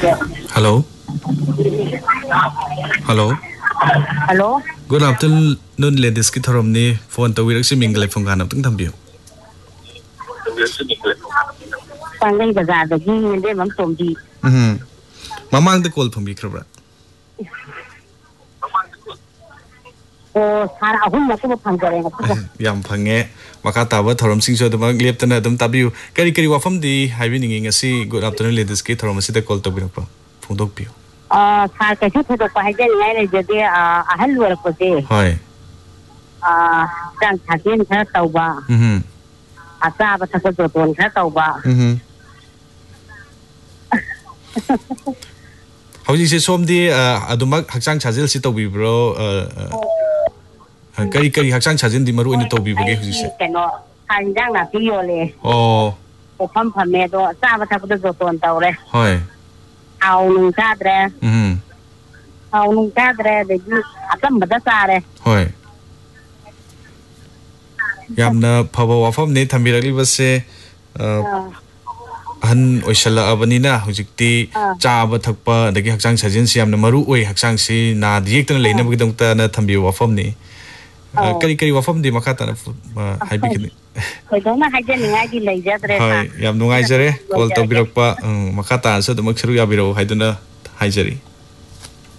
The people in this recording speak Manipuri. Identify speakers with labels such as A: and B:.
A: Hello. Hello.
B: Hello.
A: Good afternoon, ladies. Ki thorom ni phone to wirak si mingle phone ganam tung thambiu.
B: Pangai bazar da gi nde mam somdi.
A: Mamang de call phumbi khrabra.
B: Oh, sara ahum na ko phangare na.
A: Yam phange maka tawa thorom sing so dama leptana dum tabiu. Kari wafam di haibi ningi ngasi good afternoon, ladies. Ki thorom si de call to birakpa. Phone dok piu.
B: Sa ka chu thodo pa hajen ngai le jade ahal wal ko te.
A: Hoi.
B: Tang thakin kha tauba. Asa ba thak to ton kha tauba.
A: Hauji se somdi adumak hakchang chajil si to bibro kari hakchang chajin di maru ini to bibage hauji se.
B: Keno hanjang na piyo le.
A: Oh.
B: Ko pham me do sa ba thak to ton taure.
A: Hoi.
B: Au nung ta dre. Au nung ta dre de gi atam bada sare.
A: Hoi. Yamna phaba wafam ne thambirakli base han oisala abanina hujikti chaba thakpa dagi hakchang sajin si yamna maru oi hakchang si na diyektana leina bugidamta na thambi wafam ni kari wafam di makata na haibi kini
B: koi dona haje ningai di leijadre
A: ha yam nungai jare call to birakpa makata so to maksuru ya biro haiduna haijari